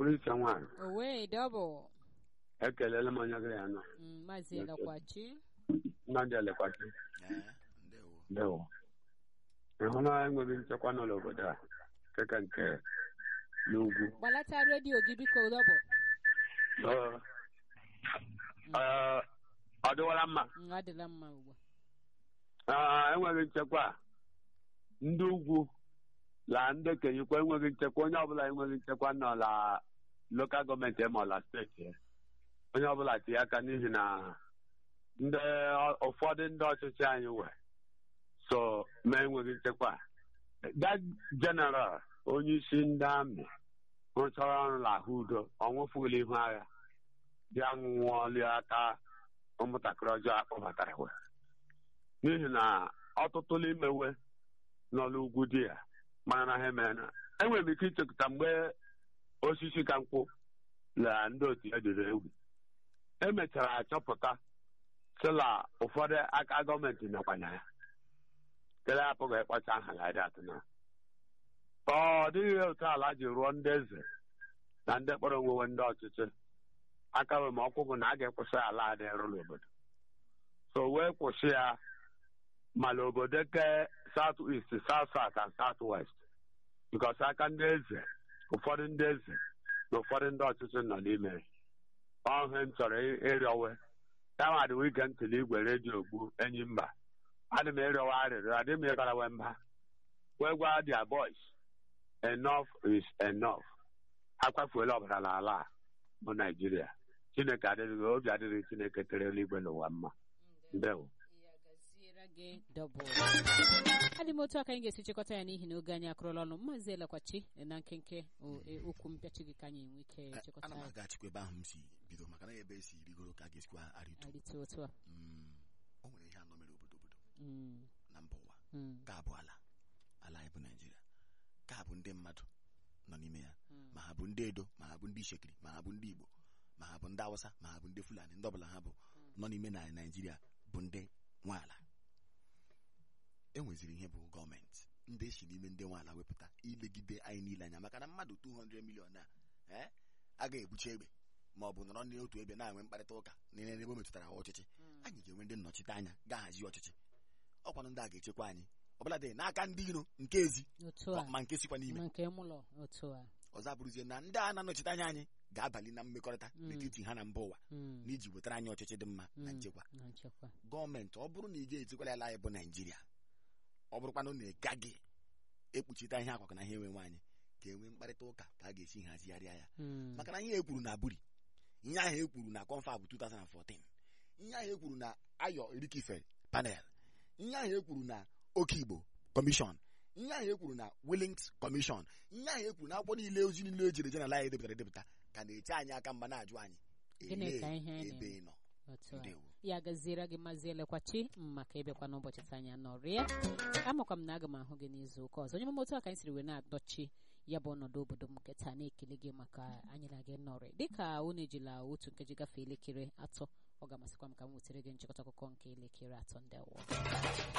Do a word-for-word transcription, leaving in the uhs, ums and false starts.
Prince Nwan. Owe double. Ekelele m onye gị ya nọ. Mm, Maazị Elekwachi. Nnadị Elekwachi. Eh, ndewo. Ndewo. Ịhụ na enweghị nchekwa n'ụlọ obodo a keke nke n'ugwu. Gbalata redio gị biko double. Ee, ee, ọ dịwara mma. Mm, ọ dịla mma ugbu Ee, enweghị nchekwa. Ndị ugwu la ndị kenyekwa enweghị nchekwa. Onye ọbụla enweghị nchekwa nọ la lokal gọọmenti ma ọ la steeti. Onye ọbụla tinye aka n'ihi na ndị ụfọdụ ndị ọchịchị anyị wee so ma enweghị nchekwa. That general onye isi ndị amị rụchara ọrụ n'ahụ udo ọ nwefugala ihu agha bịa nwụọlie aka ụmụntakịrị ọjọọ akpọbatara we n'ihi na ọtụtụ n'imewe nọ n'ugwu dị ya mana na ha emere na enwere m ike ichekụta mgbe osisi ka nkwụ na ndị otu ya dịrị egwu emechara achọpụta sịla ụfọdụ aka gọọmenti nakwanya ya kele apụghị ịkpacha aha ya dị atụ na ọ dịghị otu ala ji rụọ ndị eze na ndị kpọrọ onwewe ndị ọchịchị aka nwe ma ọkwụ bụ na a ga-ekwụsị ala adị rụ n'obodo so wee kwụsị ya mana obodo ke south east south south and south west because aka ndị eze ụfọdụ ndị eze na ụfọdụ ndị ọchịchị nọ n'ime ọhụ m chọrọ ịrịọwe ya ma dị wike ntụli igwe redio gbu enyi mba adị m ịrịọwa arịrịọ adị m ịgarawe mba wee gwa dia boys enough is enough akwafuola ọbara n'ala a bụ Naijiria Chineke adịghị obi adịghị Chineke tere eluigwe n'ụwa mma ndewo adị m otu aka anyị ga-esi chịkọta ya n'ihi na oge anyị akụrụla ọnụ. Maazị Elekwachi na nkenke okwu mpịachi gị ka anyị enwe ike chịkọta Ana m ya aga achịkwa ebe ahụ m si bido maka na ebe esi rigoro ka a ga-esikwa arịtu. arịte otu a. Mm, o nwere ihe anọ mere obodo obodo Mm, na mba ụwa mm, ka bụ ala ala anyị bụ Naijiria ka bụ ndị mmadụ nọ n'ime ya mm. ma ha bụ ndị Edo ma ha bụ ndị Ishekiri ma ha bụ ndị Igbo ma ha bụ ndị Awụsa ma ha bụ ndị Fulani ndị ọbụla ha bụ nọ n'ime na Naijiria bụ ndị nwe ala. E nweziri ihe bụ gọọmenti ndị esi n'ime ndị nwe ala wepụta ilegide anyị niile anya maka na mmadụ two hundred million a eh agaghị ebuchi egbe ma ọ bụ nọrọ n'otu ebe na-enwe mkparịta ụka n'ile n'ebe metụtara ọchịchị. Anyị ga-enwe ndị nnọchite anya ga-ahazi ọchịchị. Ọkwanụ ndị a ga-echekwa anyị ọbụladị n'aka ndị iro nke ezi otu a ma nke sikwa n'ime. ma nke mụlọ otu a. Ọzọ abụrụzie na ndị a na-anọchite anya anyị ga-abalị na mmekọrịta Mm. n'etiti ha na mba ụwa Mm, n'iji wetara anyị ọchịchị dị mma na mm, nchekwa. na nchekwa. Gọọmenti ọ bụrụ na ị ga-etikwala ala anyị bụ Naijiria ọ bụrụkwanụ na ị gaghị ekpuchite ihe akwakọ na ihe enwe nwaanyị ka enwee mkparịta ụka ka a ga-esi hazigharịa ya Mm, maka na ihe e kwuru na Buri, ihe ahụ e kwuru na Confab two thousand fourteen, ihe ahụ e kwuru na Ayo Erikife panel, ihe ahụ e kwuru na Oke Igbo Commission, ihe ahụ e kwuru na Willings Commission, ihe ahụ e kwuru na akwụkwọ niile ozi niile ejere je na ala anyị edepụtara edepụta ka na-eche anyị aka mgba na-ajụ anyị Gịnị elee ka ihe a ebe na-eme? ị nọ. otu a. Ndewo. Ya gaziere gị Maazị Elekwachi maka ịbịakwa n'ụbọchị taa anyị nọrịa. Amakwa m na aga m ahụ gị n'izu ụka ọzọ. Onye mama otu a ka anyị siri wee na-adọchi ya bụ ọnọdụ obodo m nke taa na-ekele gị maka anyị na gị nọrị dịka unu ejila otu nkeji gafee elekere atọ ọ ga-amasịkwa m ka m wetara gị nchịkọta akụkọ nke elekere atọ. Ndewo.